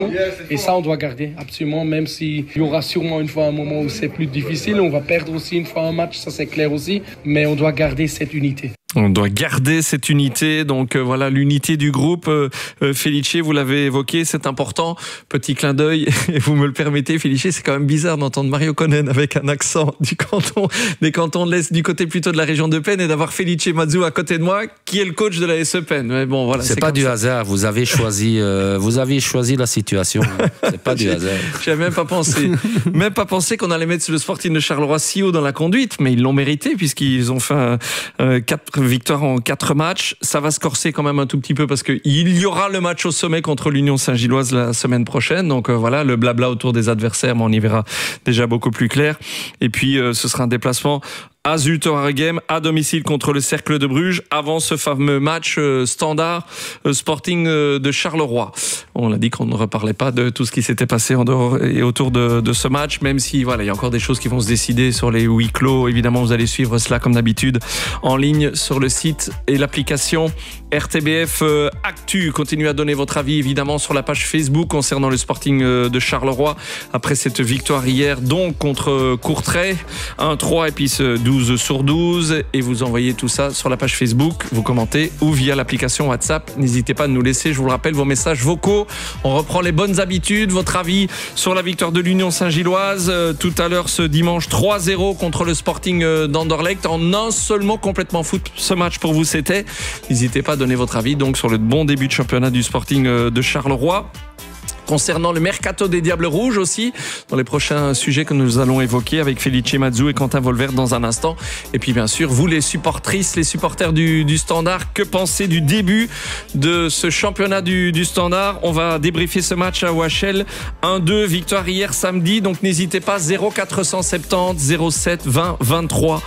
Et ça, on doit garder absolument, même s'il y aura sûrement une fois un moment où c'est plus difficile. On va perdre aussi une fois un match, ça c'est clair aussi. Mais on doit garder cette unité. On doit garder cette unité, donc voilà l'unité du groupe. Felice, vous l'avez évoqué, c'est important. Petit clin d'œil, et vous me le permettez, Felice, c'est quand même bizarre d'entendre Mario Konen avec un accent des cantons de l'Est, du côté plutôt de la région de Penn, et d'avoir Felice Mazzu à côté de moi, qui est le coach de la SE Penn. Mais bon, voilà. C'est pas du hasard. Vous avez choisi la situation. C'est pas du hasard. J'avais même pas pensé qu'on allait mettre le Sporting de Charleroi si haut dans la conduite, mais ils l'ont mérité puisqu'ils ont fait 4 victoires en 4 matchs. Ça va se corser quand même un tout petit peu parce qu'il y aura le match au sommet contre l'Union Saint-Gilloise la semaine prochaine. Donc voilà, le blabla autour des adversaires, mais on y verra déjà beaucoup plus clair. Et puis ce sera un déplacement à Zulte Waregem, à domicile contre le Cercle de Bruges, avant ce fameux match Standard Sporting de Charleroi. On a dit qu'on ne reparlait pas de tout ce qui s'était passé en dehors et autour de ce match, même si voilà, il y a encore des choses qui vont se décider sur les huis clos. Évidemment, vous allez suivre cela comme d'habitude en ligne sur le site et l'application RTBF Actu. Continuez à donner votre avis évidemment sur la page Facebook concernant le Sporting de Charleroi après cette victoire hier donc contre Courtrai 1-3 et puis ce 12/12, et vous envoyez tout ça sur la page Facebook, vous commentez ou via l'application WhatsApp. N'hésitez pas à nous laisser, je vous le rappelle, vos messages vocaux. On reprend les bonnes habitudes, votre avis sur la victoire de l'Union Saint-Gilloise tout à l'heure ce dimanche 3-0 contre le Sporting d'Anderlecht. En un seul mot, complètement foot, ce match pour vous c'était. N'hésitez pas à donner votre avis donc sur le bon début de championnat du Sporting de Charleroi. Concernant le mercato des Diables Rouges aussi, dans les prochains sujets que nous allons évoquer avec Felice Mazzu et Quentin Volvert dans un instant. Et puis bien sûr, vous les supportrices, les supporters du Standard, que pensez du début de ce championnat du Standard? On va débriefer ce match à OHL. 1-2, victoire hier samedi, donc n'hésitez pas, 0470 07 20 23.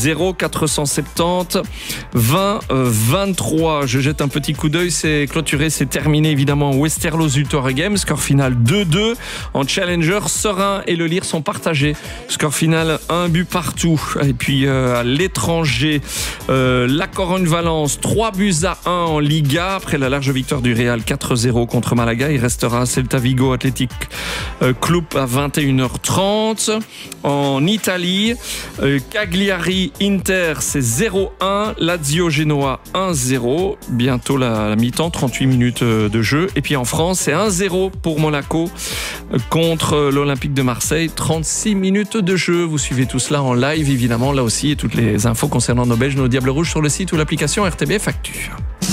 0470 20 23. Je jette un petit coup d'œil, c'est clôturé, c'est terminé évidemment Westerlo Zulte Waregem. Score final 2-2 en challenger. Serein et Le Lire sont partagés. Score final 1 but partout. Et puis à l'étranger, la Corogne-Valence 3-1 en Liga après la large victoire du Real 4-0 contre Malaga. Il restera Celta Vigo Athletic Club à 21h30. En Italie, Cagliari Inter c'est 0-1. Lazio Genoa 1-0. Bientôt la mi-temps, 38 minutes de jeu. Et puis en France, c'est 1-0 pour Monaco contre l'Olympique de Marseille. 36 minutes de jeu. Vous suivez tout cela en live, évidemment, là aussi. Et toutes les infos concernant nos Belges, nos Diables Rouges sur le site ou l'application RTBF Actu.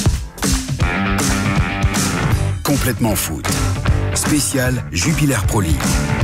Complètement foot. Spécial Jupiler Pro League.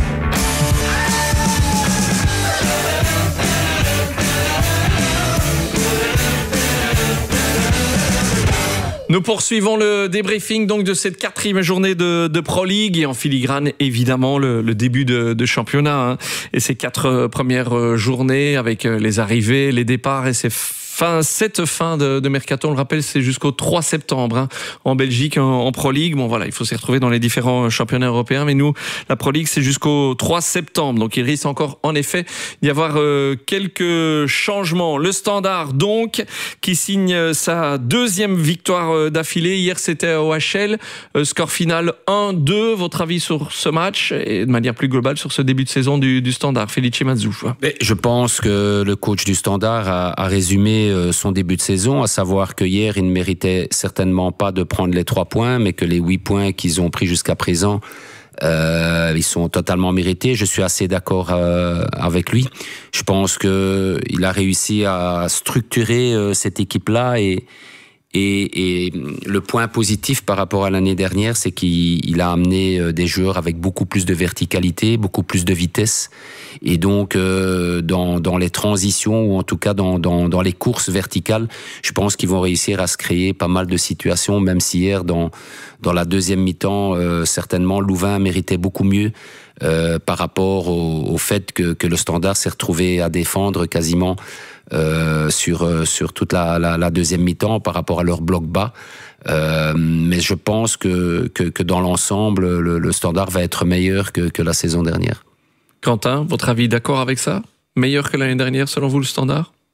Nous poursuivons le débriefing donc de cette 4e journée de Pro League et en filigrane évidemment le début de championnat hein, et ces 4 premières journées avec les arrivées, les départs et cette fin de mercato, on le rappelle, c'est jusqu'au 3 septembre hein, en Belgique, en Pro League. Bon voilà, il faut s'y retrouver dans les différents championnats européens, mais nous, la Pro League, c'est jusqu'au 3 septembre. Donc il risque encore, en effet, d'y avoir quelques changements. Le Standard, donc, qui signe sa 2e victoire d'affilée. Hier, c'était à OHL. Score final 1-2. Votre avis sur ce match et de manière plus globale sur ce début de saison du Standard, Felice Mazzu. Je pense que le coach du Standard a résumé son début de saison, à savoir que hier, ils ne méritaient certainement pas de prendre les 3 points, mais que les 8 points qu'ils ont pris jusqu'à présent, ils sont totalement mérités. Je suis assez d'accord avec lui. Je pense qu'il a réussi à structurer cette équipe-là et le point positif par rapport à l'année dernière, c'est qu'il a amené des joueurs avec beaucoup plus de verticalité, beaucoup plus de vitesse. Et donc, dans les transitions, ou en tout cas dans les courses verticales, je pense qu'ils vont réussir à se créer pas mal de situations, même si hier, dans la 2e mi-temps, certainement, Louvain méritait beaucoup mieux par rapport au fait que le Standard s'est retrouvé à défendre quasiment sur toute la 2e mi-temps par rapport à leur bloc bas. Mais je pense que dans l'ensemble, le Standard va être meilleur que la saison dernière. Quentin, votre avis d'accord avec ça? Meilleur que l'année dernière selon vous le Standard?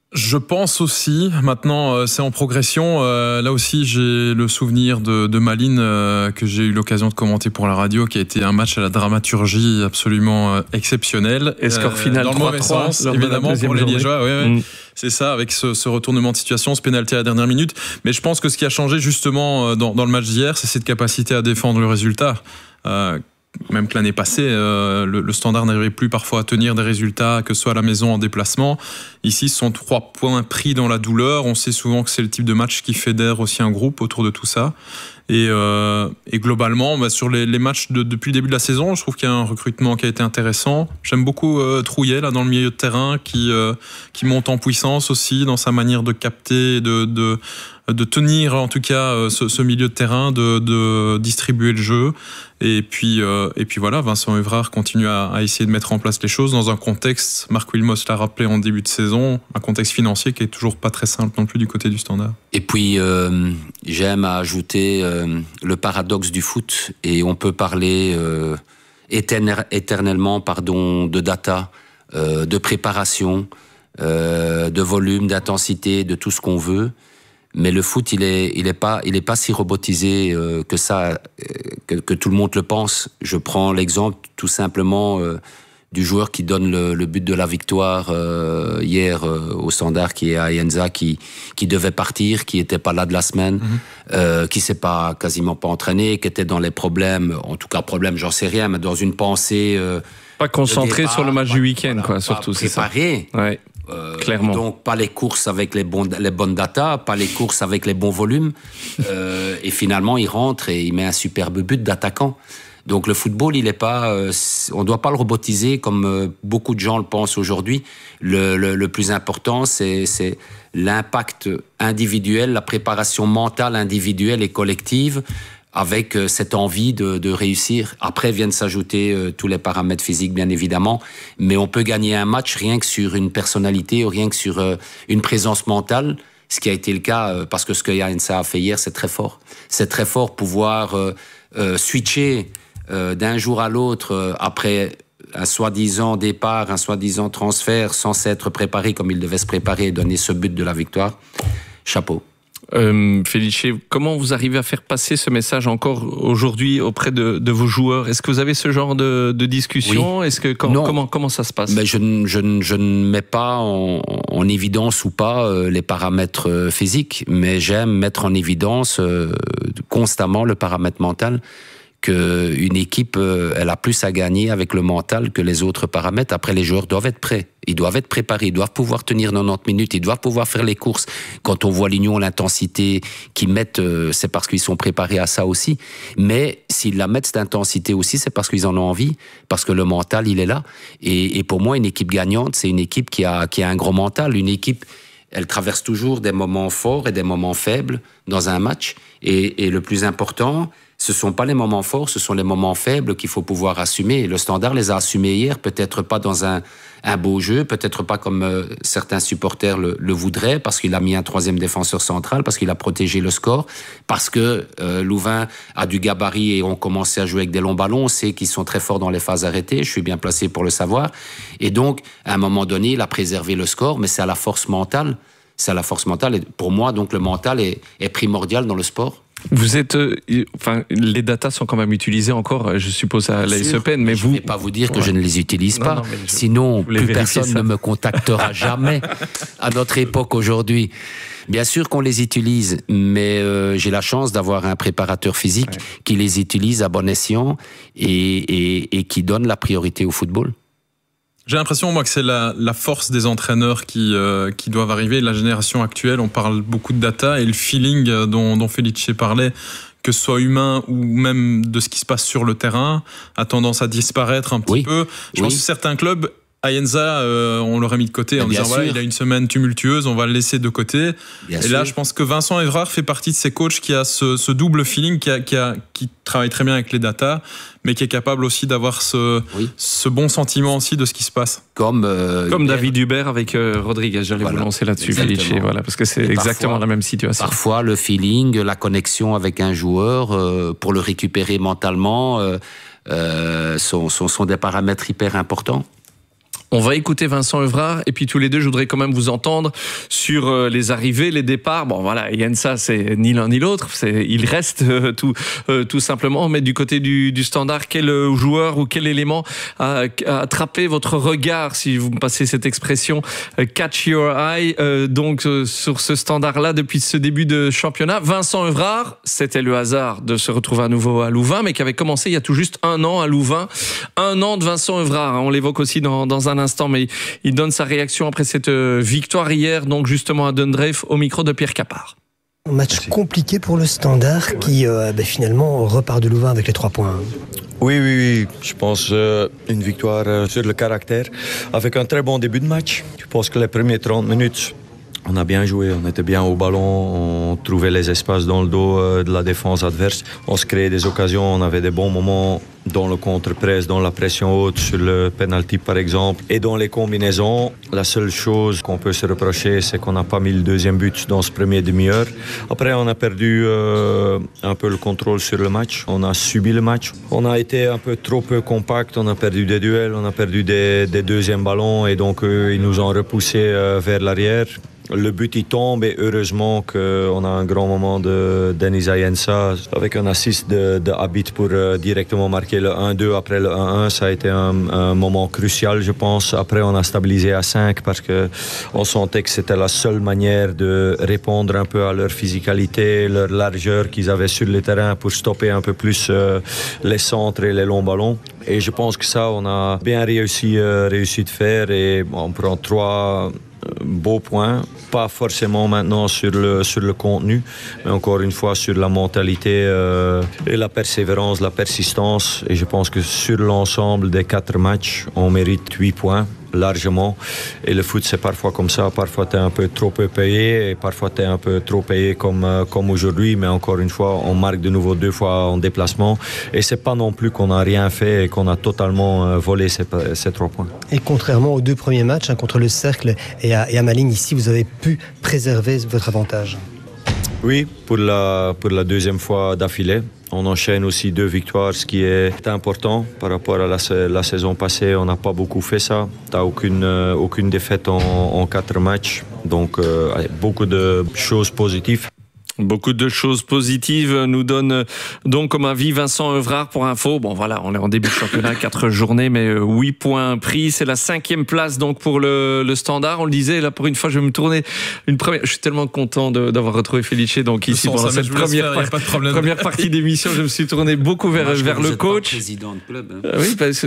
Je pense aussi. Maintenant, c'est en progression. Là aussi, j'ai le souvenir de Malines que j'ai eu l'occasion de commenter pour la radio, qui a été un match à la dramaturgie absolument exceptionnelle. Et score final dans 3-3, le mauvais sens, évidemment, pour les Liégeois. Ouais. C'est ça, avec ce retournement de situation, ce pénalty à la dernière minute. Mais je pense que ce qui a changé justement dans le match d'hier, c'est cette capacité à défendre le résultat. Même que l'année passée, le Standard n'arrivait plus parfois à tenir des résultats, que ce soit à la maison, en déplacement. Ici, ce sont 3 points pris dans la douleur. On sait souvent que c'est le type de match qui fédère aussi un groupe autour de tout ça. Et globalement, sur les matchs depuis le début de la saison, je trouve qu'il y a un recrutement qui a été intéressant. J'aime beaucoup Trouillet là dans le milieu de terrain, qui monte en puissance aussi dans sa manière de capter, de tenir en tout cas ce milieu de terrain, de distribuer le jeu. Et puis voilà, Vincent Evrard continue à essayer de mettre en place les choses dans un contexte, Marc Wilmos l'a rappelé en début de saison, un contexte financier qui est toujours pas très simple non plus du côté du Standard. Et puis j'aime ajouter le paradoxe du foot, et on peut parler éternellement de data, de préparation, de volume, d'intensité, de tout ce qu'on veut. Mais le foot, il est pas si robotisé que ça, que tout le monde le pense. Je prends l'exemple tout simplement du joueur qui donne le but de la victoire hier au Standard, qui est Ayenza, qui devait partir, qui était pas là de la semaine, qui s'est quasiment pas entraîné, qui était dans les problèmes, en tout cas problèmes, j'en sais rien, mais dans une pensée pas concentré sur le match du week-end, voilà, quoi, surtout, c'est ça. Préparé. Ouais. Clairement. Donc pas les courses avec les bonnes datas, pas les courses avec les bons volumes, et finalement il rentre et il met un superbe but d'attaquant. Donc le football, il est pas, on doit pas le robotiser comme beaucoup de gens le pensent aujourd'hui. Le plus important, c'est l'impact individuel, la préparation mentale individuelle et collective, avec cette envie de réussir. Après viennent s'ajouter tous les paramètres physiques, bien évidemment, mais on peut gagner un match rien que sur une personnalité ou rien que sur une présence mentale, ce qui a été le cas, parce que ce que Ayenza a fait hier, c'est très fort. C'est très fort pouvoir switcher d'un jour à l'autre après un soi-disant départ, un soi-disant transfert, sans s'être préparé comme il devait se préparer et donner ce but de la victoire. Chapeau. Felice, comment vous arrivez à faire passer ce message encore aujourd'hui auprès de vos joueurs? Est-ce que vous avez ce genre de discussion? Oui. Est-ce que comment ça se passe? Mais je ne mets pas en évidence ou pas les paramètres physiques, mais j'aime mettre en évidence constamment le paramètre mental. Qu'une équipe, elle a plus à gagner avec le mental que les autres paramètres. Après, les joueurs doivent être prêts. Ils doivent être préparés. Ils doivent pouvoir tenir 90 minutes. Ils doivent pouvoir faire les courses. Quand on voit l'Union, l'intensité qu'ils mettent, c'est parce qu'ils sont préparés à ça aussi. Mais s'ils la mettent, cette intensité aussi, c'est parce qu'ils en ont envie. Parce que le mental, il est là. Et pour moi, une équipe gagnante, c'est une équipe qui a un gros mental. Une équipe, elle traverse toujours des moments forts et des moments faibles dans un match. Et le plus important, ce sont pas les moments forts, ce sont les moments faibles qu'il faut pouvoir assumer. Le Standard les a assumés hier, peut-être pas dans un beau jeu, peut-être pas comme certains supporters le voudraient, parce qu'il a mis un 3e défenseur central, parce qu'il a protégé le score, parce que Louvain a du gabarit et ont commencé à jouer avec des longs ballons. On sait qu'ils sont très forts dans les phases arrêtées, je suis bien placé pour le savoir. Et donc, à un moment donné, il a préservé le score, mais c'est à la force mentale. C'est à la force mentale. Et pour moi, donc, le mental est primordial dans le sport. Vous êtes, les datas sont quand même utilisées encore, je suppose, à l'AS Open, mais je ne vais pas vous dire que je ne les utilise pas. Sinon, plus personne ne me contactera jamais à notre époque aujourd'hui. Bien sûr qu'on les utilise, mais j'ai la chance d'avoir un préparateur physique qui les utilise à bon escient et qui donne la priorité au football. J'ai l'impression, moi, que c'est la force des entraîneurs qui doivent arriver. La génération actuelle, on parle beaucoup de data, et le feeling dont Felice parlait, que ce soit humain ou même de ce qui se passe sur le terrain, a tendance à disparaître un petit peu. Je pense que certains clubs, Ayenza, on l'aurait mis de côté en disant voilà, il a une semaine tumultueuse, on va le laisser de côté. Bien sûr. Là, je pense que Vincent Evrard fait partie de ces coachs qui a ce double feeling, qui travaille très bien avec les datas, mais qui est capable aussi d'avoir ce bon sentiment aussi de ce qui se passe. Comme David Hubert avec Rodriguez, j'allais vous lancer là-dessus, Felice, parce que c'est exactement la même situation. Parfois, le feeling, la connexion avec un joueur, pour le récupérer mentalement, sont des paramètres hyper importants. On va écouter Vincent Evrard et puis tous les deux, je voudrais quand même vous entendre sur les arrivées, les départs. Bon voilà, Yensa, c'est ni l'un ni l'autre, il reste tout simplement. Mais du côté du Standard, quel joueur ou quel élément a attrapé votre regard, si vous me passez cette expression, catch your eye, sur ce Standard-là depuis ce début de championnat? Vincent Evrard, c'était le hasard de se retrouver à nouveau à Louvain, mais qui avait commencé il y a tout juste 1 an à Louvain. 1 an de Vincent Evrard, on l'évoque aussi dans un instant, mais il donne sa réaction après cette victoire hier, donc justement à Dundreef, au micro de Pierre Capard. Un match compliqué pour le Standard qui finalement repart de Louvain avec les 3 points. Oui, je pense une victoire sur le caractère, avec un très bon début de match. Je pense que les premiers 30 minutes, on a bien joué, on était bien au ballon, on trouvait les espaces dans le dos de la défense adverse. On se créait des occasions, on avait des bons moments dans le contre-press, dans la pression haute, sur le penalty par exemple. Et dans les combinaisons, la seule chose qu'on peut se reprocher, c'est qu'on n'a pas mis le deuxième but dans ce premier demi-heure. Après, on a perdu un peu le contrôle sur le match. On a subi le match. On a été un peu trop peu compact, on a perdu des duels, on a perdu des deuxièmes ballons et donc ils nous ont repoussés vers l'arrière. Le but il tombe et heureusement qu'on a un grand moment de Denis Yensa avec un assist de Abid pour directement marquer le 1-2 après le 1-1. Ça a été un moment crucial, je pense. Après, on a stabilisé à 5 parce qu'on sentait que c'était la seule manière de répondre un peu à leur physicalité, leur largeur qu'ils avaient sur le terrain pour stopper un peu plus les centres et les longs ballons. Et je pense que ça, on a bien réussi de faire et on prend 3 beaux points, pas forcément maintenant sur le contenu, mais encore une fois sur la mentalité et la persévérance, la persistance. Et je pense que sur l'ensemble des 4 matchs, on mérite 8 points. Largement. Et le foot, c'est parfois comme ça. Parfois, tu es un peu trop peu payé et parfois, tu es un peu trop payé comme aujourd'hui. Mais encore une fois, on marque de nouveau 2 fois en déplacement. Et c'est pas non plus qu'on n'a rien fait et qu'on a totalement volé ces 3 points. Et contrairement aux 2 premiers matchs, contre le Cercle et à Malines, ici, vous avez pu préserver votre avantage. Oui, pour la 2e fois d'affilée. On enchaîne aussi 2 victoires, ce qui est important par rapport à la saison passée. On n'a pas beaucoup fait ça. Tu n'as aucune défaite en 4 matchs. Donc, beaucoup de choses positives. Beaucoup de choses positives nous donne donc comme avis Vincent Evrard. Pour info, bon voilà, on est en début de championnat, 4 journées, mais 8 points pris. C'est la 5e place donc pour le Standard. On le disait, là pour une fois, je vais me tourner une première. Je suis tellement content d'avoir retrouvé Felice donc ici pendant cette première partie d'émission. Je me suis tourné beaucoup vers le coach. Président de club. Hein. Oui, parce que...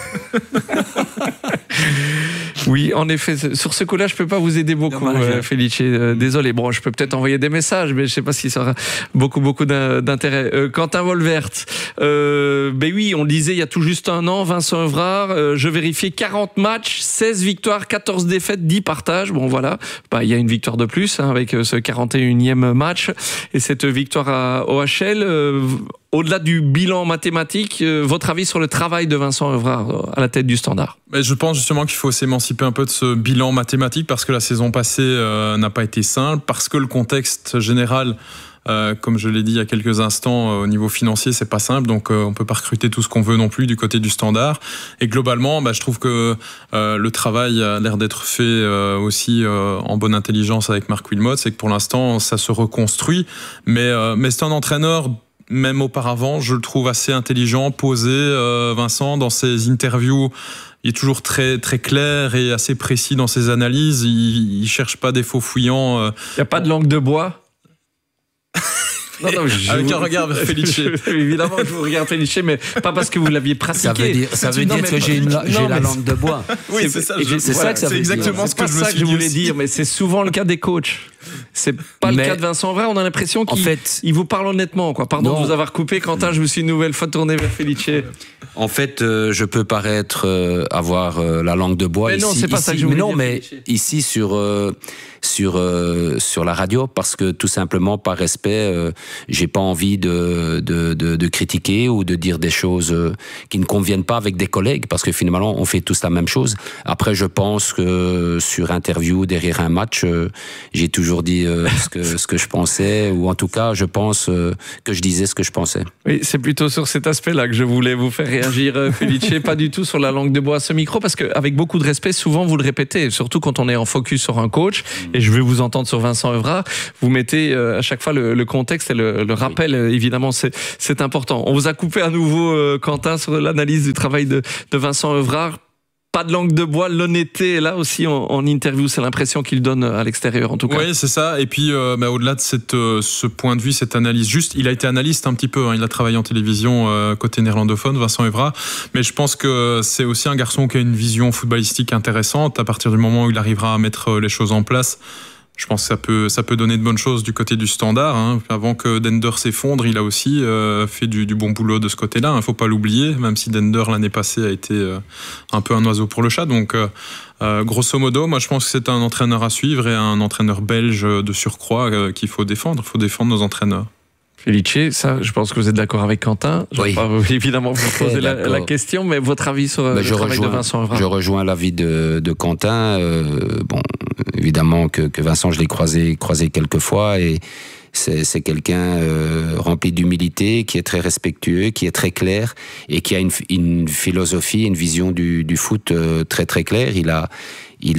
Oui, en effet, sur ce coup-là, je peux pas vous aider beaucoup, Felice. Désolé. Bon, je peux peut-être envoyer des messages, mais je sais pas si ça aura beaucoup d'intérêt. Quentin Wolvert, oui, on le disait il y a tout juste 1 an, Vincent Evrard, je vérifiais 40 matchs, 16 victoires, 14 défaites, 10 partages. Bon, voilà. Il y a une victoire de plus, avec ce 41e match et cette victoire à OHL. Au-delà du bilan mathématique, votre avis sur le travail de Vincent Evrard à la tête du Standard? Je pense justement qu'il faut s'émanciper un peu de ce bilan mathématique parce que la saison passée n'a pas été simple, parce que le contexte général, comme je l'ai dit il y a quelques instants, au niveau financier, c'est pas simple, donc on peut pas recruter tout ce qu'on veut non plus du côté du Standard. Et globalement, je trouve que le travail a l'air d'être fait aussi en bonne intelligence avec Marc Wilmot. C'est que pour l'instant, ça se reconstruit, mais c'est un entraîneur. Même auparavant, je le trouve assez intelligent, posé, Vincent, dans ses interviews. Il est toujours très, très clair et assez précis dans ses analyses. Il cherche pas des faux fouillants. Il n'y a pas de langue de bois? Non, avec un regard vers Felice. Évidemment que je vous regarde Felice, mais pas parce que vous l'aviez pratiqué. Ça veut dire que j'ai la langue de bois. Oui, c'est ça. C'est exactement ce que je voulais dire, mais c'est souvent le cas des coachs. C'est pas le cas de Vincent Evrard. On a l'impression qu'il vous parle honnêtement, quoi. Pardon de vous avoir coupé, Quentin. Je me suis une nouvelle fois tourné vers Felice. En fait, je peux paraître avoir la langue de bois. Mais ici, non, c'est pas ça que je voulais dire. Mais ici sur la radio, parce que tout simplement par respect, j'ai pas envie de critiquer ou de dire des choses qui ne conviennent pas avec des collègues, parce que finalement on fait tous la même chose. Après, je pense que sur interview derrière un match, j'ai toujours dit ce que je pensais, ou en tout cas je pense que je disais ce que je pensais. Oui, c'est plutôt sur cet aspect-là que je voulais vous faire réagir. réagir, Felice, pas du tout sur la langue de bois à ce micro, parce qu'avec beaucoup de respect, souvent vous le répétez, surtout quand on est en focus sur un coach, et je vais vous entendre sur Vincent Evrard, vous mettez à chaque fois le contexte et le rappel, évidemment, c'est important. On vous a coupé à nouveau, Quentin, sur l'analyse du travail de Vincent Evrard. Pas de langue de bois, l'honnêteté est là aussi en interview, c'est l'impression qu'il donne à l'extérieur en tout cas. Oui, c'est ça. Et puis au-delà de ce point de vue, cette analyse, juste, il a été analyste un petit peu, hein, il a travaillé en télévision côté néerlandophone, Vincent Evrard, mais je pense que c'est aussi un garçon qui a une vision footballistique intéressante. À partir du moment où il arrivera à mettre les choses en place, je pense que ça peut donner de bonnes choses du côté du Standard. Hein. Avant que Dender s'effondre, il a aussi fait du bon boulot de ce côté-là. Il ne faut pas l'oublier, même si Dender l'année passée a été un peu un oiseau pour le chat. Donc, grosso modo, moi je pense que c'est un entraîneur à suivre et un entraîneur belge de surcroît qu'il faut défendre. Il faut défendre nos entraîneurs. Felice, ça, je pense que vous êtes d'accord avec Quentin. Je ne vais pas évidemment vous poser la question, mais votre avis sur le travail de Vincent Evrard. Je rejoins l'avis de Quentin. Bon, évidemment que Vincent, je l'ai croisé quelques fois et c'est quelqu'un rempli d'humilité, qui est très respectueux, qui est très clair et qui a une philosophie, une vision du foot très très claire. Il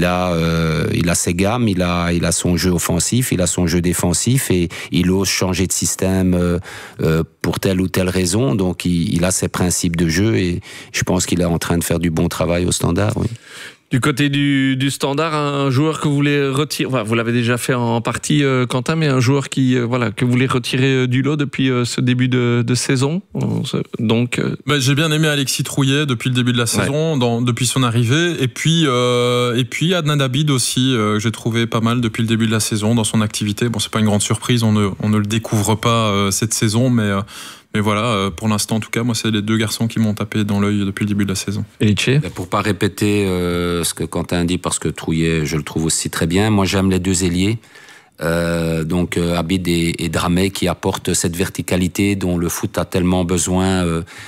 a ses gammes, il a son jeu offensif, il a son jeu défensif et il ose changer de système pour telle ou telle raison. Donc il a ses principes de jeu et je pense qu'il est en train de faire du bon travail au Standard. Oui. Du côté du Standard, un joueur que vous voulez retirer, enfin, vous l'avez déjà fait en partie, Quentin, mais un joueur que vous voulez retirer du lot depuis ce début de saison. Donc, j'ai bien aimé Alexis Trouillet depuis le début de la saison, depuis son arrivée, et puis Adnan Abid aussi, que j'ai trouvé pas mal depuis le début de la saison dans son activité. Bon, c'est pas une grande surprise, on ne le découvre pas cette saison, mais voilà, pour l'instant en tout cas, moi c'est les deux garçons qui m'ont tapé dans l'œil depuis le début de la saison. Felice ? Pour pas répéter ce que Quentin dit, parce que Trouillet, je le trouve aussi très bien. Moi j'aime les deux ailiers, donc Abid et Dramé, qui apportent cette verticalité dont le foot a tellement besoin,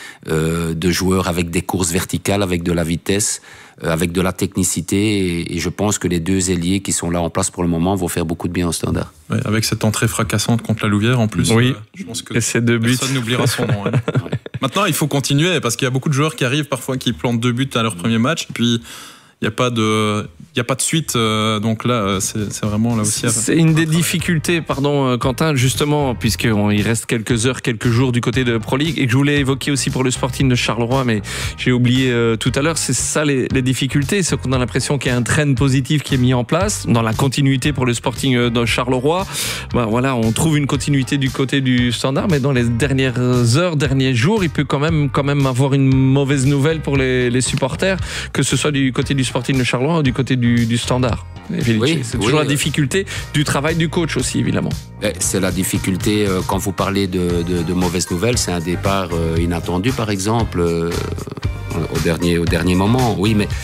de joueurs avec des courses verticales, avec de la vitesse, avec de la technicité, et je pense que les deux ailiers qui sont là en place pour le moment vont faire beaucoup de bien au Standard. Ouais, avec cette entrée fracassante contre la Louvière en plus, oui. Je pense que personne n'oubliera son nom. Hein. Maintenant, il faut continuer, parce qu'il y a beaucoup de joueurs qui arrivent parfois qui plantent 2 buts à leur premier match, puis il n'y a pas de suite, donc là, c'est vraiment là aussi. C'est une des difficultés, Quentin, justement, puisqu'il reste quelques heures, quelques jours du côté de Pro League, et que je voulais évoquer aussi pour le Sporting de Charleroi, mais j'ai oublié tout à l'heure, c'est ça les difficultés, c'est qu'on a l'impression qu'il y a un trend positif qui est mis en place, dans la continuité pour le Sporting de Charleroi. On trouve une continuité du côté du Standard, mais dans les dernières heures, derniers jours, il peut quand même avoir une mauvaise nouvelle pour les supporters, que ce soit du côté du Sporting de Charleroi ou du côté du Standard. Oui, c'est toujours la difficulté du travail du coach aussi, évidemment. C'est la difficulté, quand vous parlez de mauvaises nouvelles, c'est un départ inattendu, par exemple, au dernier moment.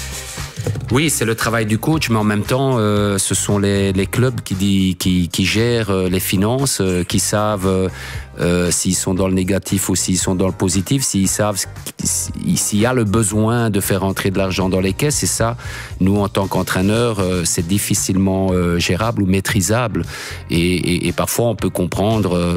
Oui, c'est le travail du coach, mais en même temps, ce sont les clubs qui gèrent les finances, qui savent s'ils sont dans le négatif ou s'ils sont dans le positif, s'ils savent s'il y a le besoin de faire entrer de l'argent dans les caisses. Et ça, nous, en tant qu'entraîneurs, c'est difficilement gérable ou maîtrisable. Et parfois, on peut comprendre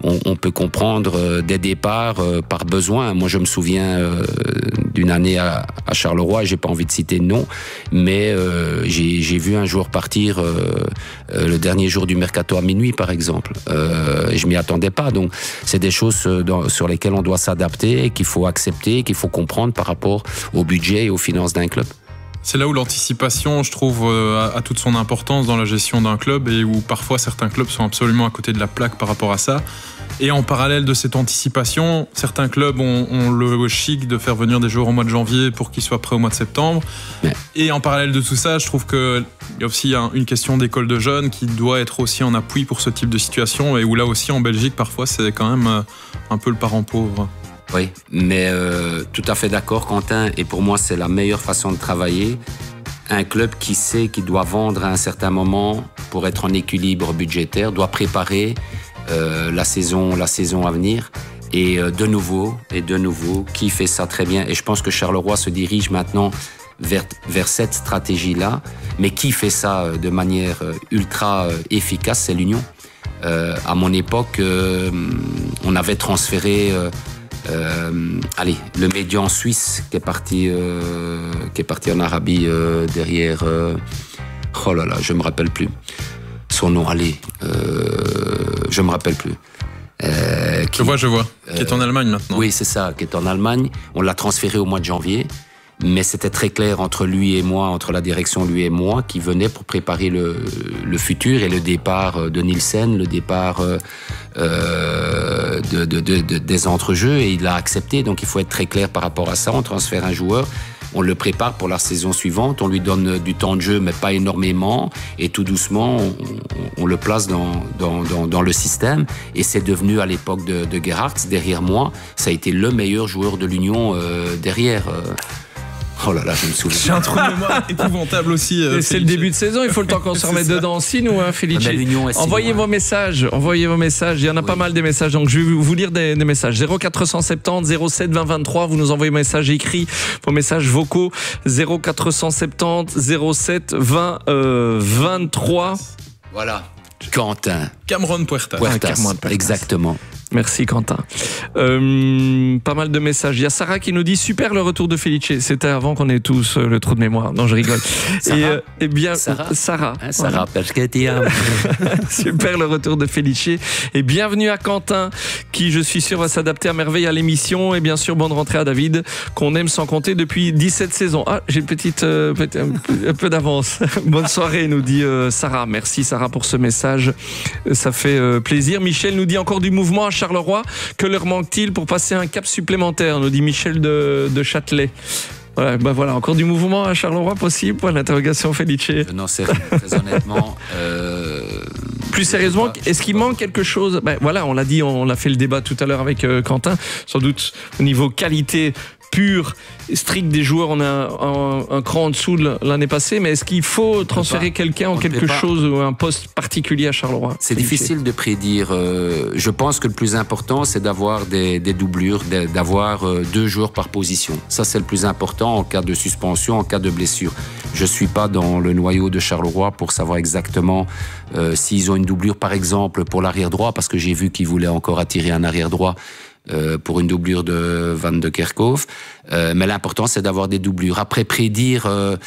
des départs par besoin. Moi, je me souviens d'une année à Charleroi, j'ai pas envie de citer de nom, mais j'ai vu un joueur partir le dernier jour du mercato à minuit, par exemple. Je m'y attendais pas. Donc, c'est des choses sur lesquelles on doit s'adapter, qu'il faut accepter, qu'il faut comprendre par rapport au budget et aux finances d'un club. C'est là où l'anticipation, je trouve, a toute son importance dans la gestion d'un club, et où parfois certains clubs sont absolument à côté de la plaque par rapport à ça. Et en parallèle de cette anticipation, certains clubs ont le chic de faire venir des joueurs au mois de janvier pour qu'ils soient prêts au mois de septembre. Ouais. Et en parallèle de tout ça, je trouve qu'il y a aussi une question d'école de jeunes qui doit être aussi en appui pour ce type de situation, et où là aussi en Belgique, parfois, c'est quand même un peu le parent pauvre. Oui, mais tout à fait d'accord, Quentin, et pour moi, c'est la meilleure façon de travailler. Un club qui sait qu'il doit vendre à un certain moment pour être en équilibre budgétaire, doit préparer la saison à venir. Et de nouveau, qui fait ça très bien. Et je pense que Charleroi se dirige maintenant vers cette stratégie-là. Mais qui fait ça de manière ultra efficace, c'est l'Union. À mon époque, on avait transféré le médian suisse qui est parti en Arabie derrière. Oh là là, je me rappelle plus son nom. Je me rappelle plus. Je vois. Qui est en Allemagne maintenant. Oui, c'est ça, qui est en Allemagne. On l'a transféré au mois de janvier. Mais c'était très clair entre lui et moi, entre la direction lui et moi, qui venait pour préparer le futur et le départ de Nielsen, le départ des entrejeux, et il l'a accepté. Donc il faut être très clair par rapport à ça. On transfère un joueur, on le prépare pour la saison suivante, on lui donne du temps de jeu, mais pas énormément, et tout doucement, on le place dans le système. Et c'est devenu, à l'époque de Gerhardt, derrière moi, ça a été le meilleur joueur de l'Union derrière. Oh là là, je me souviens. J'ai un trou de mémoire épouvantable aussi. C'est le début de saison, il faut le temps qu'on se remette dedans aussi, nous, Felice. Envoyez vos messages. Il y en a pas mal des messages, donc je vais vous lire des messages. 0470 07 20 23, vous nous envoyez vos messages écrits, vos messages vocaux. 0470 07 20 23. Voilà. Quentin. Cameron Puertas. Exactement. Merci Quentin. Pas mal de messages. Il y a Sarah qui nous dit super le retour de Felice. C'était avant qu'on ait tous le trou de mémoire. Non, je rigole. Sarah. Et bien Sarah. Sarah. Sarah Perschetia. Super le retour de Felice. Et bienvenue à Quentin, qui je suis sûr va s'adapter à merveille à l'émission. Et bien sûr, bonne rentrée à David, qu'on aime sans compter depuis 17 saisons. Ah, j'ai un peu d'avance. Bonne soirée, nous dit Sarah. Merci Sarah pour ce message. Ça fait plaisir. Michel nous dit encore du mouvement à Charleroi. Que leur manque-t-il pour passer un cap supplémentaire, nous dit Michel de Châtelet. Voilà, encore du mouvement à Charleroi possible, pour l'interrogation Felice. Non, c'est très honnêtement. Plus sérieusement, est-ce qu'il manque quelque chose? Voilà, on l'a dit, on a fait le débat tout à l'heure avec Quentin. Sans doute au niveau qualité pure, stricte des joueurs, on a un cran en dessous de l'année passée, mais est-ce qu'il faut transférer quelqu'un en quelque chose ou un poste particulier à Charleroi? C'est difficile de prédire. Je pense que le plus important, c'est d'avoir des doublures, d'avoir 2 joueurs par position. Ça, c'est le plus important en cas de suspension, en cas de blessure. Je suis pas dans le noyau de Charleroi pour savoir exactement s'ils ont une doublure, par exemple, pour l'arrière droit, parce que j'ai vu qu'ils voulaient encore attirer un arrière droit pour une doublure de Van de Kerkhoff. Mais l'important, c'est d'avoir des doublures. Après, prédire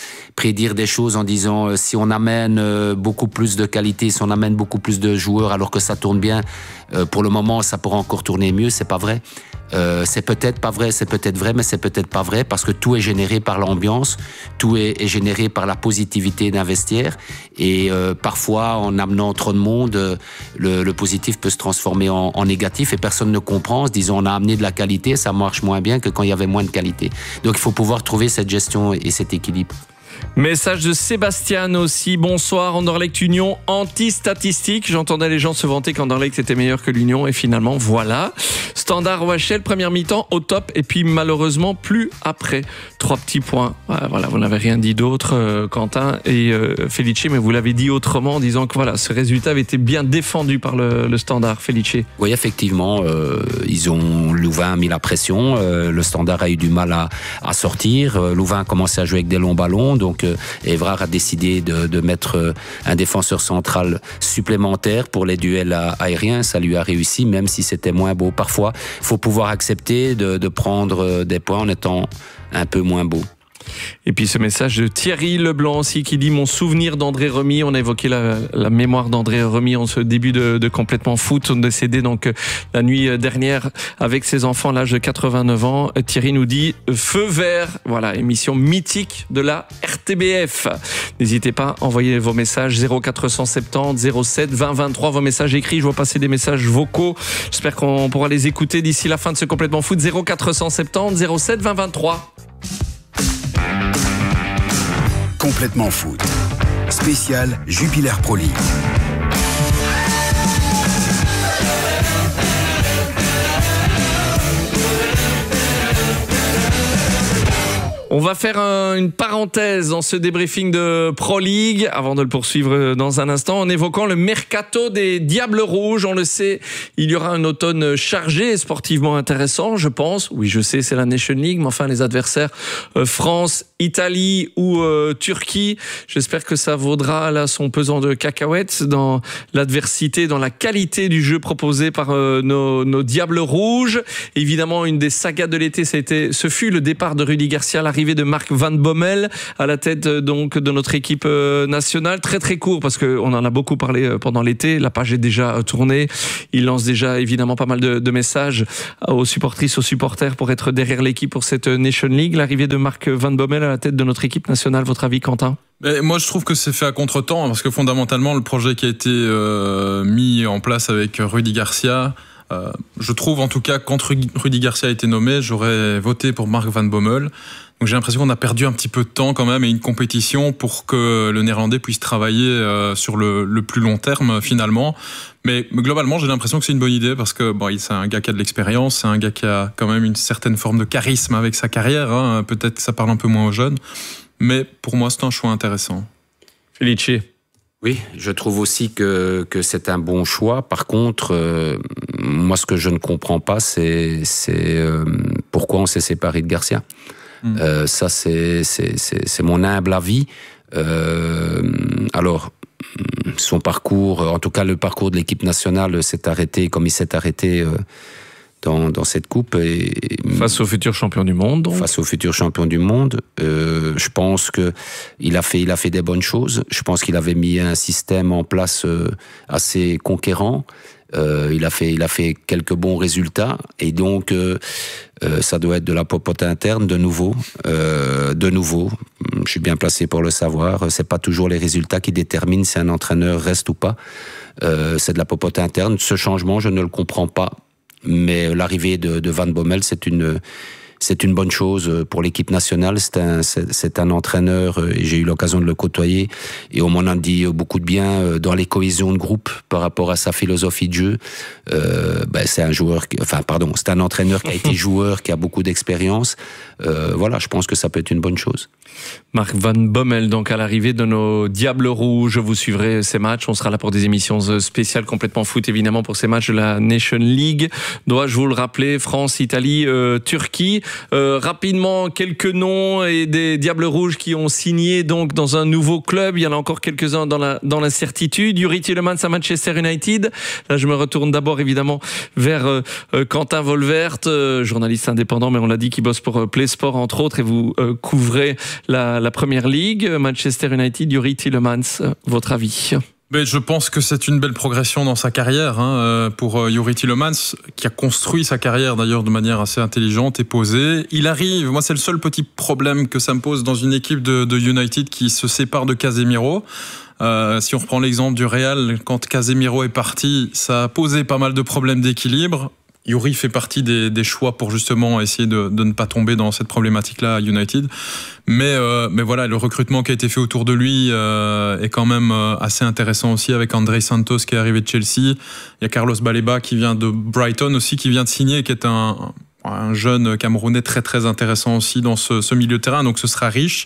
des choses en disant si on amène beaucoup plus de qualité, si on amène beaucoup plus de joueurs alors que ça tourne bien, pour le moment, ça pourra encore tourner mieux, c'est pas vrai. C'est peut-être pas vrai, c'est peut-être vrai, mais c'est peut-être pas vrai parce que tout est généré par l'ambiance, tout est généré par la positivité d'un vestiaire et parfois en amenant trop de monde, le positif peut se transformer en négatif et personne ne comprend en se disant on a amené de la qualité, ça marche moins bien que quand il y avait moins de qualité. Donc il faut pouvoir trouver cette gestion et cet équilibre. Message de Sébastien aussi. Bonsoir, Anderlecht Union anti-statistique. J'entendais les gens se vanter qu'Anderlecht était meilleur que l'Union et finalement voilà. Standard OHL, première mi-temps au top et puis malheureusement plus après. 3 petits points. Voilà, vous n'avez rien dit d'autre, Quentin et Felice, mais vous l'avez dit autrement en disant que voilà, ce résultat avait été bien défendu par le Standard, Felice. Oui, effectivement, Louvain a mis la pression. Le Standard a eu du mal à sortir. Louvain a commencé à jouer avec des longs ballons. Donc Évrard a décidé de mettre un défenseur central supplémentaire pour les duels aériens. Ça lui a réussi, même si c'était moins beau. Parfois, il faut pouvoir accepter de prendre des points en étant un peu moins beau. Et puis ce message de Thierry Leblanc aussi qui dit mon souvenir d'André Remy. On a évoqué la mémoire d'André Remy en ce début de Complètement Foot, décédé donc la nuit dernière avec ses enfants à l'âge de 89 ans. Thierry nous dit feu vert, voilà, émission mythique de la RTBF. N'hésitez pas à envoyer vos messages 0470 07 20 23, vos messages écrits. Je vois passer des messages vocaux. J'espère qu'on pourra les écouter d'ici la fin de ce Complètement Foot. 0470 07 20 23. Complètement Foot. Spécial Jupiler Pro League. On va faire une parenthèse dans ce débriefing de Pro League avant de le poursuivre dans un instant en évoquant le mercato des Diables Rouges. On le sait, il y aura un automne chargé et sportivement intéressant, je pense. Oui, je sais, c'est la Nation League, mais enfin les adversaires France, Italie ou Turquie, j'espère que ça vaudra là son pesant de cacahuètes dans l'adversité, dans la qualité du jeu proposé par nos Diables Rouges. Évidemment, une des sagas de l'été, ce fut le départ de Rudy Garcia, l'arrivée de Marc Van Bommel à la tête donc de notre équipe nationale. Très très court parce qu'on en a beaucoup parlé pendant l'été. La page est déjà tournée. Il lance déjà évidemment pas mal de messages aux supportrices, aux supporters pour être derrière l'équipe pour cette Nation League. L'arrivée de Marc Van Bommel à la tête de notre équipe nationale, votre avis, Quentin ? Moi, je trouve que c'est fait à contre-temps parce que fondamentalement, le projet qui a été mis en place avec Rudy Garcia, je trouve en tout cas quand Rudy Garcia a été nommé, j'aurais voté pour Marc Van Bommel. Donc j'ai l'impression qu'on a perdu un petit peu de temps quand même et une compétition pour que le Néerlandais puisse travailler sur le plus long terme finalement. Mais globalement, j'ai l'impression que c'est une bonne idée parce que c'est un gars qui a de l'expérience, c'est un gars qui a quand même une certaine forme de charisme avec sa carrière. Hein. Peut-être que ça parle un peu moins aux jeunes, mais pour moi c'est un choix intéressant. Felice. Oui, je trouve aussi que c'est un bon choix. Par contre, moi, ce que je ne comprends pas, c'est pourquoi on s'est séparé de Garcia. Ça, c'est mon humble avis. Alors, son parcours, en tout cas le parcours de l'équipe nationale s'est arrêté comme il s'est arrêté dans cette coupe. Face au futur champion du monde. Donc. Face au futur champion du monde. Je pense qu'il a fait des bonnes choses. Je pense qu'il avait mis un système en place assez conquérant. Il a fait quelques bons résultats. Et donc, ça doit être de la popote interne de nouveau. Je suis bien placé pour le savoir. C'est pas toujours les résultats qui déterminent si un entraîneur reste ou pas. C'est de la popote interne. Ce changement, je ne le comprends pas. Mais l'arrivée de Van Bommel, c'est une bonne chose pour l'équipe nationale. C'est un entraîneur, et j'ai eu l'occasion de le côtoyer, et on m'en a dit beaucoup de bien dans les cohésions de groupe par rapport à sa philosophie de jeu. C'est un entraîneur qui a été joueur, qui a beaucoup d'expérience. Je pense que ça peut être une bonne chose. Marc Van Bommel, donc à l'arrivée de nos Diables Rouges, vous suivrez ces matchs. On sera là pour des émissions spéciales complètement foot, évidemment, pour ces matchs de la Nation League. Dois-je vous le rappeler, France, Italie, Turquie. Rapidement, quelques noms et des Diables Rouges qui ont signé donc dans un nouveau club. Il y en a encore quelques-uns dans l'incertitude. Yuri Tielemans à Manchester United. Là, je me retourne d'abord évidemment vers Quentin Volvert, journaliste indépendant, mais on l'a dit, qui bosse pour Play Sport entre autres, et vous couvrez la Première Ligue. Manchester United, Yuri Tielemans, votre avis ? Mais je pense que c'est une belle progression dans sa carrière pour Yuri Tielemans, qui a construit sa carrière d'ailleurs de manière assez intelligente et posée. Il arrive, moi c'est le seul petit problème que ça me pose dans une équipe de United qui se sépare de Casemiro. Si on reprend l'exemple du Real, quand Casemiro est parti, ça a posé pas mal de problèmes d'équilibre. Yuri fait partie des choix pour justement essayer de ne pas tomber dans cette problématique-là à United. Mais voilà, le recrutement qui a été fait autour de lui est quand même assez intéressant aussi, avec André Santos qui est arrivé de Chelsea. Il y a Carlos Baleba qui vient de Brighton aussi, qui vient de signer, qui est un jeune Camerounais très très intéressant aussi dans ce milieu de terrain. Donc ce sera riche.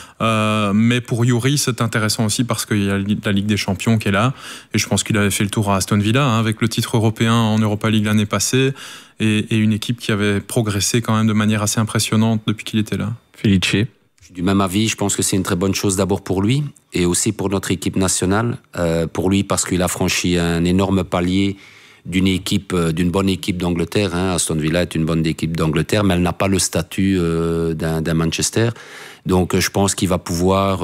Mais pour Yuri, c'est intéressant aussi parce qu'il y a la Ligue des Champions qui est là, et je pense qu'il avait fait le tour à Aston Villa avec le titre européen en Europa League l'année passée, et une équipe qui avait progressé quand même de manière assez impressionnante depuis qu'il était là. Felice. Je suis du même avis. Je pense que c'est une très bonne chose d'abord pour lui et aussi pour notre équipe nationale. Pour lui parce qu'il a franchi un énorme palier d'une bonne équipe d'Angleterre. Aston Villa est une bonne équipe d'Angleterre, mais elle n'a pas le statut d'un Manchester. Donc je pense qu'il va pouvoir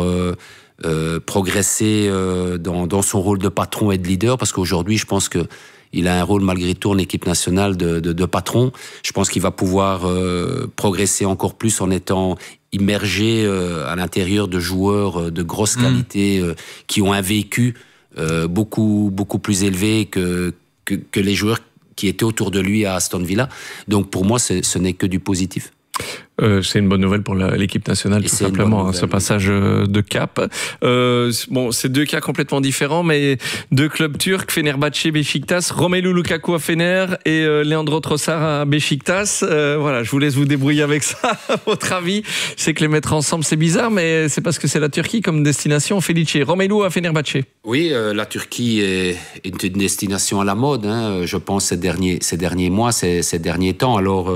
progresser dans son rôle de patron et de leader, parce qu'aujourd'hui je pense qu'il a un rôle malgré tout en équipe nationale de patron. Je pense qu'il va pouvoir progresser encore plus en étant immergé à l'intérieur de joueurs de grosse qualité qui ont un vécu beaucoup plus élevé que les joueurs qui étaient autour de lui à Aston Villa. Donc pour moi, ce n'est que du positif. C'est une bonne nouvelle pour l'équipe nationale, tout simplement, ce passage de cap. C'est deux cas complètement différents, mais deux clubs turcs, Fenerbahçe, Beşiktaş, Romelu Lukaku à Fener et Leandro Trossard à Beşiktaş. Voilà, je vous laisse vous débrouiller avec ça, à votre avis. Je sais que les mettre ensemble, c'est bizarre, mais c'est parce que c'est la Turquie comme destination. Felice, Romelu à Fenerbahçe. Oui, la Turquie est une destination à la mode, hein, je pense, ces derniers mois, ces derniers temps. Alors,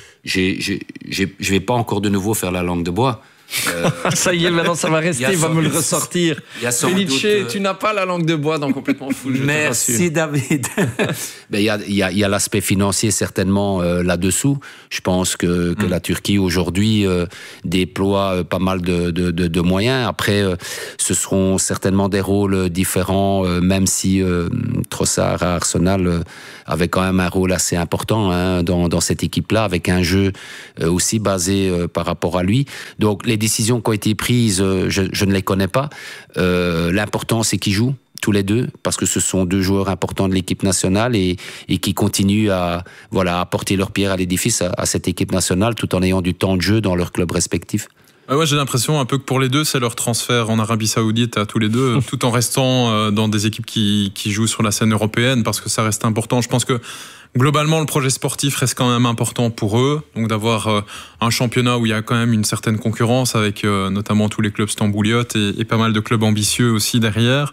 je vais pas encore de nouveau faire la langue de bois. Ça y est, maintenant ça va rester, il va me le ressortir. Felice, tu n'as pas la langue de bois dans Complètement Fou. Merci David. Il y a l'aspect financier certainement là-dessous. Je pense que la Turquie aujourd'hui déploie pas mal de moyens. Après, ce seront certainement des rôles différents, même si Trossard à Arsenal avait quand même un rôle assez important dans cette équipe-là, avec un jeu aussi basé par rapport à lui. Donc les décisions qui ont été prises, je ne les connais pas. L'important, c'est qu'ils jouent tous les deux, parce que ce sont deux joueurs importants de l'équipe nationale et qui continuent à porter leur pierre à l'édifice à cette équipe nationale, tout en ayant du temps de jeu dans leurs clubs respectifs. Ouais, j'ai l'impression un peu que pour les deux, c'est leur transfert en Arabie Saoudite à tous les deux, tout en restant dans des équipes qui jouent sur la scène européenne, parce que ça reste important. Je pense que globalement, le projet sportif reste quand même important pour eux. Donc d'avoir un championnat où il y a quand même une certaine concurrence avec notamment tous les clubs stambouliotes et pas mal de clubs ambitieux aussi derrière.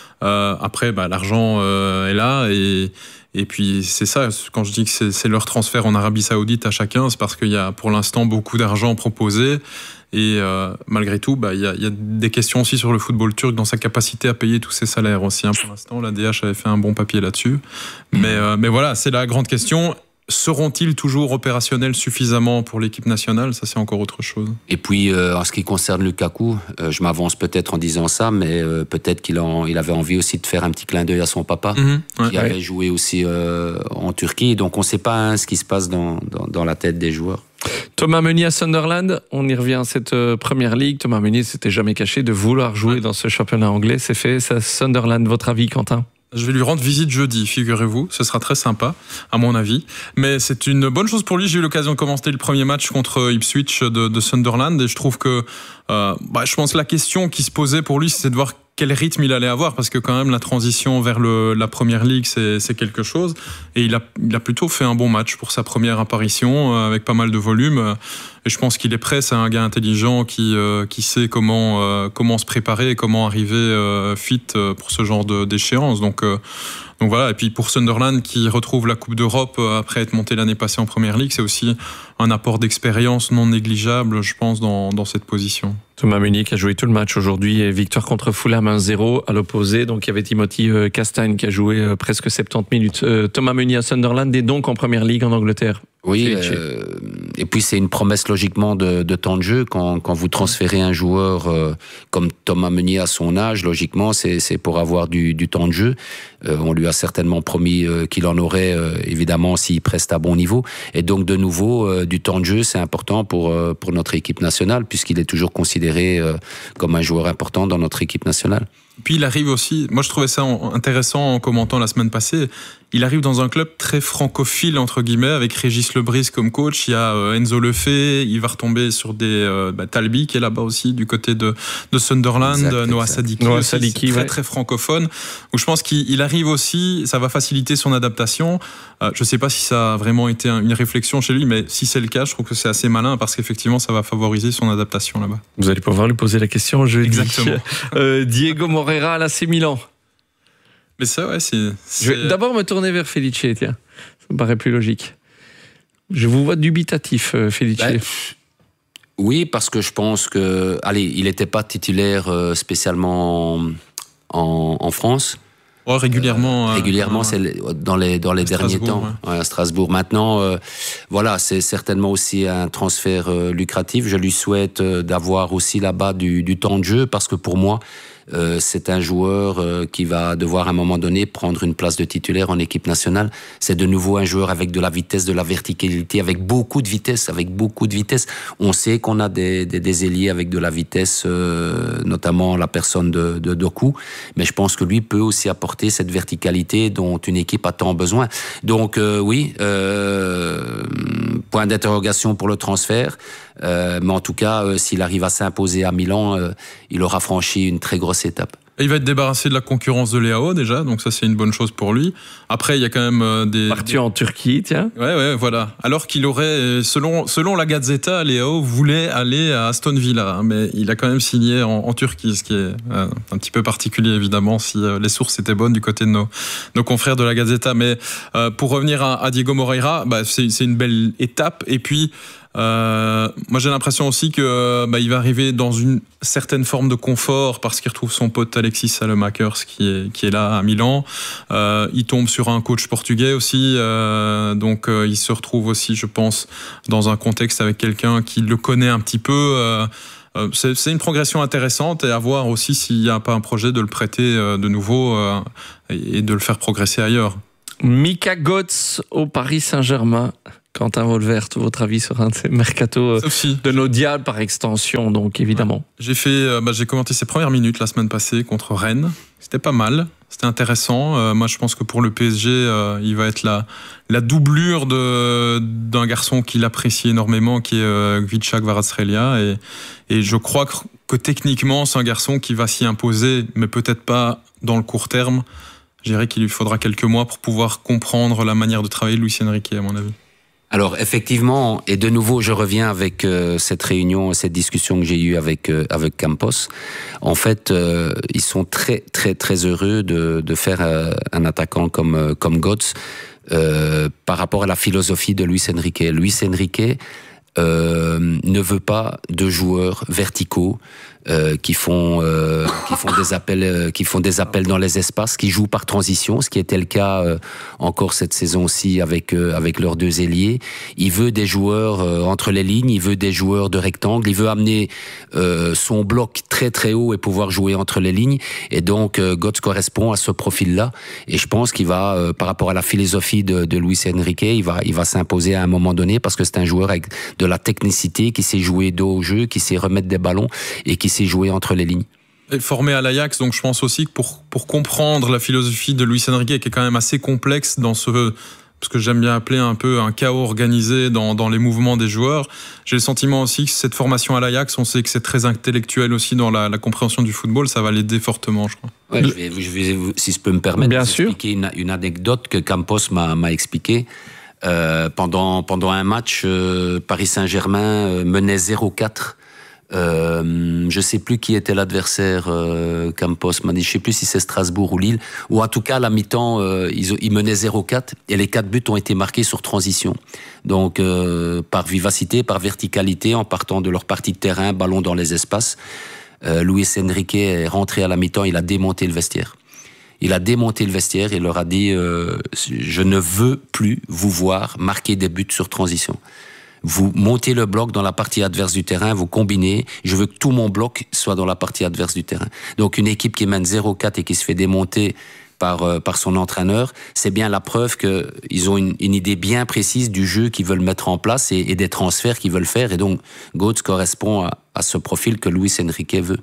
Après, l'argent est là et puis c'est ça, quand je dis que c'est leur transfert en Arabie Saoudite à chacun, c'est parce qu'il y a pour l'instant beaucoup d'argent proposé. Et malgré tout, il y a des questions aussi sur le football turc dans sa capacité à payer tous ses salaires aussi. Pour l'instant, la DH avait fait un bon papier là-dessus. Mais voilà, c'est la grande question. Seront-ils toujours opérationnels suffisamment pour l'équipe nationale ? Ça, c'est encore autre chose. Et puis, en ce qui concerne Lukaku, je m'avance peut-être en disant ça, mais peut-être qu'il avait envie aussi de faire un petit clin d'œil à son papa, qui avait joué aussi en Turquie. Donc, on ne sait pas ce qui se passe dans la tête des joueurs. Thomas Meunier à Sunderland, on y revient à cette première ligue. Thomas Meunier s'était jamais caché de vouloir jouer dans ce championnat anglais. C'est fait, ça, Sunderland, votre avis, Quentin ? Je vais lui rendre visite jeudi, figurez-vous. Ce sera très sympa, à mon avis. Mais c'est une bonne chose pour lui. J'ai eu l'occasion de commenter le premier match contre Ipswich de Sunderland. Et je trouve que, je pense que la question qui se posait pour lui, c'était de voir quel rythme il allait avoir, parce que quand même la transition vers la première ligue, c'est quelque chose. Et il a plutôt fait un bon match pour sa première apparition, avec pas mal de volume. Et je pense qu'il est prêt. C'est un gars intelligent qui sait comment se préparer et comment arriver fit pour ce genre d'échéance. Donc voilà. Et puis pour Sunderland, qui retrouve la Coupe d'Europe après être monté l'année passée en Première Ligue, c'est aussi un apport d'expérience non négligeable, je pense, dans cette position. Thomas Meunier qui a joué tout le match aujourd'hui, et victoire contre Fulham 1-0 à l'opposé. Donc il y avait Timothy Castagne qui a joué presque 70 minutes. Thomas Meunier à Sunderland est donc en Première Ligue en Angleterre. Oui, et puis c'est une promesse logiquement de temps de jeu. Quand vous transférez un joueur comme Thomas Meunier à son âge, logiquement c'est pour avoir du temps de jeu. On lui a certainement promis qu'il en aurait, évidemment, s'il preste à bon niveau. Et donc de nouveau, du temps de jeu, c'est important pour notre équipe nationale, puisqu'il est toujours considéré comme un joueur important dans notre équipe nationale. Puis il arrive aussi, moi je trouvais ça intéressant en commentant la semaine passée, il arrive dans un club très francophile entre guillemets, avec Régis Lebris comme coach, il y a Enzo Lefebvre, il va retomber sur des Talbi qui est là-bas aussi du côté de Sunderland, Noah Sadiki, très très francophone, où je pense qu'il arrive aussi, ça va faciliter son adaptation. Je sais pas si ça a vraiment été une réflexion chez lui, mais si c'est le cas, je trouve que c'est assez malin, parce qu'effectivement ça va favoriser son adaptation là-bas. Vous allez pouvoir lui poser la question jeudi. Exactement. Diego Moreira à l'AC Milan. Mais ça, ouais, Je vais d'abord me tourner vers Felice, tiens. Ça me paraît plus logique. Je vous vois dubitatif, Felice. Oui, parce que je pense que... il n'était pas titulaire spécialement en France. Oh, régulièrement. C'est dans les derniers temps. Ouais, à Strasbourg. Maintenant, c'est certainement aussi un transfert lucratif. Je lui souhaite d'avoir aussi là-bas du temps de jeu, parce que pour moi, c'est un joueur qui va devoir à un moment donné prendre une place de titulaire en équipe nationale. C'est de nouveau un joueur avec de la vitesse, de la verticalité, avec beaucoup de vitesse. On sait qu'on a des ailiers avec de la vitesse, notamment la personne de Doku, mais je pense que lui peut aussi apporter cette verticalité dont une équipe a tant besoin. Donc oui, point d'interrogation pour le transfert, mais en tout cas, s'il arrive à s'imposer à Milan, il aura franchi une très grosse étape. Et il va être débarrassé de la concurrence de Leao déjà, donc ça c'est une bonne chose pour lui. Après il y a quand même Parti en Turquie, tiens. Ouais, voilà. Alors qu'il aurait, selon la Gazzetta, Leao voulait aller à Aston Villa, mais il a quand même signé en Turquie, ce qui est un petit peu particulier évidemment si les sources étaient bonnes du côté de nos confrères de la Gazzetta. Mais pour revenir à Diego Moreira, c'est une belle étape. Et puis moi j'ai l'impression aussi que il va arriver dans une certaine forme de confort parce qu'il retrouve son pote Alexis Saelemaekers qui est là à Milan. Il tombe sur un coach portugais aussi, donc il se retrouve aussi, je pense, dans un contexte avec quelqu'un qui le connaît un petit peu. C'est une progression intéressante et à voir aussi s'il n'y a pas un projet de le prêter de nouveau et de le faire progresser ailleurs. Mika Götze au Paris Saint-Germain. Quentin Wolvert, votre avis sur un mercato de nos diables par extension, donc évidemment. Ouais. J'ai commenté ses premières minutes la semaine passée contre Rennes. C'était pas mal, c'était intéressant. Moi, je pense que pour le PSG, il va être la doublure d'un garçon qu'il apprécie énormément, qui est Gvicha Kvaratskhelia. Et je crois que techniquement, c'est un garçon qui va s'y imposer, mais peut-être pas dans le court terme. Je dirais qu'il lui faudra quelques mois pour pouvoir comprendre la manière de travailler de Luis Enrique, à mon avis. Alors effectivement, et de nouveau je reviens avec cette réunion, cette discussion que j'ai eue avec Campos. En fait, ils sont très très très heureux de faire un attaquant comme Götze par rapport à la philosophie de Luis Enrique. Luis Enrique ne veut pas de joueurs verticaux qui font des appels dans les espaces, qui jouent par transition, ce qui était le cas encore cette saison-ci avec leurs deux ailiers. Il veut des joueurs entre les lignes, il veut des joueurs de rectangle, il veut amener son bloc très très haut et pouvoir jouer entre les lignes. Et donc Götze correspond à ce profil-là. Et je pense qu'il va, par rapport à la philosophie de Luis Enrique, il va s'imposer à un moment donné parce que c'est un joueur avec de la technicité, qui sait jouer dos au jeu, qui sait remettre des ballons et qui sait jouer entre les lignes. Et formé à l'Ajax, donc je pense aussi que pour comprendre la philosophie de Luis Enrique, qui est quand même assez complexe dans ce que j'aime bien appeler un peu un chaos organisé dans les mouvements des joueurs, j'ai le sentiment aussi que cette formation à l'Ajax, on sait que c'est très intellectuel aussi dans la compréhension du football, ça va l'aider fortement, je crois. Ouais, je vais, si je peux me permettre, bien expliquer une anecdote que Campos m'a expliquée. Pendant un match, Paris Saint-Germain menait 0-4. Je sais plus qui était l'adversaire. Campos m'a dit, je sais plus si c'est Strasbourg ou Lille, ou en tout cas à la mi-temps ils menaient 0-4 et les 4 buts ont été marqués sur transition, donc par vivacité, par verticalité, en partant de leur partie de terrain, ballon dans les espaces. Luis Enrique est rentré à la mi-temps, il a démonté le vestiaire. Il leur a dit je ne veux plus vous voir marquer des buts sur transition. Vous montez le bloc dans la partie adverse du terrain, vous combinez, je veux que tout mon bloc soit dans la partie adverse du terrain. Donc une équipe qui mène 0-4 et qui se fait démonter par son entraîneur, c'est bien la preuve qu'ils ont une idée bien précise du jeu qu'ils veulent mettre en place et des transferts qu'ils veulent faire. Et donc Götze correspond à ce profil que Luis Enrique veut.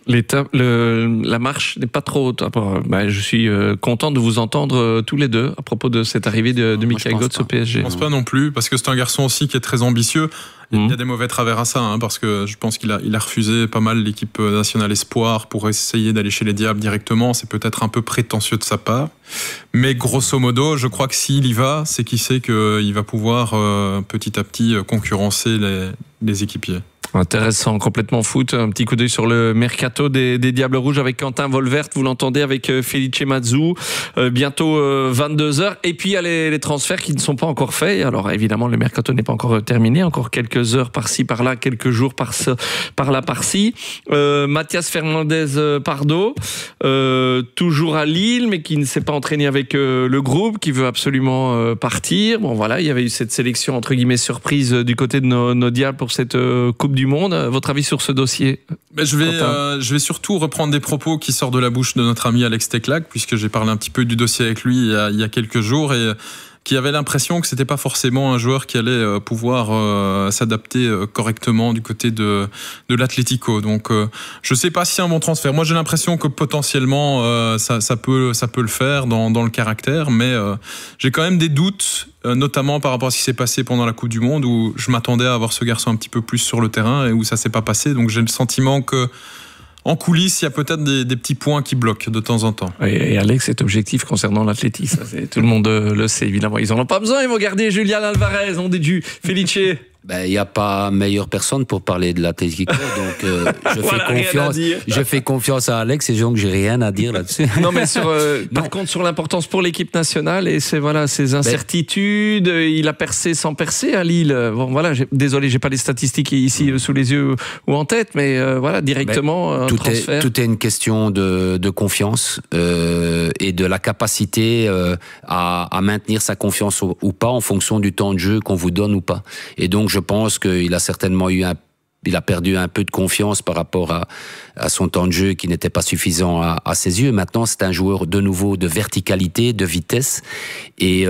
La marche n'est pas trop haute. Je suis content de vous entendre tous les deux à propos de cette arrivée de Mika Götze au PSG. Je pense pas non plus, parce que c'est un garçon aussi qui est très ambitieux. Il y a des mauvais travers à ça, parce que je pense qu'il a refusé pas mal l'équipe nationale espoir pour essayer d'aller chez les Diables directement. C'est peut-être un peu prétentieux de sa part. Mais grosso modo, je crois que s'il y va, c'est qu'il sait qu'il va pouvoir petit à petit concurrencer les équipiers. Intéressant, complètement foot. Un petit coup d'œil sur le mercato des Diables Rouges avec Quentin Wolvert. Vous l'entendez avec Felice Mazzu. Bientôt 22h. Et puis il y a les transferts qui ne sont pas encore faits. Alors évidemment, le mercato n'est pas encore terminé. Encore quelques heures par-ci, par-là, quelques jours par-là, par-ci. Mathias Fernandez Pardo, toujours à Lille, mais qui ne s'est pas entraîné avec le groupe, qui veut absolument partir. Bon voilà, il y avait eu cette sélection entre guillemets surprise du côté de nos Diables pour cette Coupe du du Monde. Votre avis sur ce dossier? Je vais surtout reprendre des propos qui sortent de la bouche de notre ami Alex Teclac, puisque j'ai parlé un petit peu du dossier avec lui il y a quelques jours, et qui avait l'impression que c'était pas forcément un joueur qui allait pouvoir s'adapter correctement du côté de l'Atlético. Donc je sais pas si c'est un bon transfert. Moi j'ai l'impression que potentiellement ça peut le faire dans le caractère, mais j'ai quand même des doutes, notamment par rapport à ce qui s'est passé pendant la Coupe du Monde, où je m'attendais à avoir ce garçon un petit peu plus sur le terrain et où ça s'est pas passé. Donc j'ai le sentiment que en coulisses, il y a peut-être des petits points qui bloquent de temps en temps. Et Alex est objectif concernant l'athlétisme. Tout le monde le sait, évidemment. Ils n'en ont pas besoin, ils vont garder Julián Alvarez, on dit du Felice. Il n'y a pas meilleure personne pour parler de l'Atlético, donc je fais confiance à Alex, et donc j'ai rien à dire là-dessus. Non, mais par contre, sur l'importance pour l'équipe nationale et ses incertitudes, il a percé sans percer à Lille. Bon, voilà, désolé, j'ai pas les statistiques ici sous les yeux ou en tête, mais directement un transfert. Tout est une question de confiance et de la capacité à maintenir sa confiance ou pas en fonction du temps de jeu qu'on vous donne ou pas. Et donc je pense qu'il a certainement il a perdu un peu de confiance par rapport à son temps de jeu qui n'était pas suffisant à ses yeux. Maintenant, c'est un joueur de nouveau de verticalité, de vitesse. Et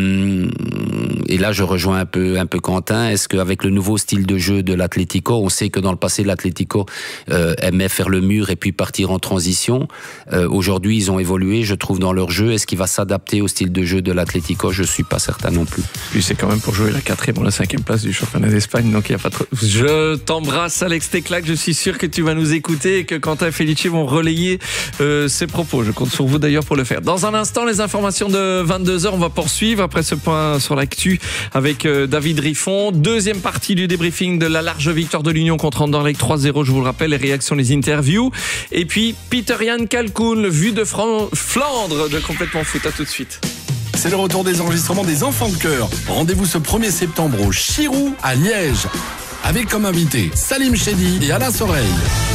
là, je rejoins un peu Quentin. Est-ce qu'avec le nouveau style de jeu de l'Atlético, on sait que dans le passé, l'Atlético aimait faire le mur et puis partir en transition. Aujourd'hui, ils ont évolué, je trouve, dans leur jeu. Est-ce qu'il va s'adapter au style de jeu de l'Atlético? Je suis pas certain non plus. Puis c'est quand même pour jouer la 4e ou la 5e place du championnat d'Espagne, donc il y a pas trop... Je t'embrasse, Alex Teclac. Je suis sûr que tu vas nous écouter et que Quentin et Felice vont relayer ces propos. Je compte sur vous d'ailleurs pour le faire. Dans un instant, les informations de 22h, on va poursuivre après ce point sur l'actu avec David Riffon. Deuxième partie du débriefing de la large victoire de l'Union contre Anderlecht 3-0. Je vous le rappelle, les réactions, les interviews. Et puis Pieter-Jan Kalkoen, le vu de Flandre de Complètement Foot. À tout de suite. C'est le retour des enregistrements des Enfants de Cœur. Rendez-vous ce 1er septembre au Chirou à Liège. Avec comme invité Salim Chedi et Alain Soreille.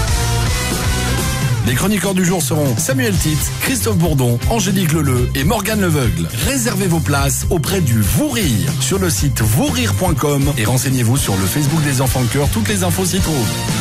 Les chroniqueurs du jour seront Samuel Tite, Christophe Bourdon, Angélique Leleu et Morgane Leveugle. Réservez vos places auprès du Vourire sur le site vourire.com et renseignez-vous sur le Facebook des Enfants de Cœur. Toutes les infos s'y trouvent.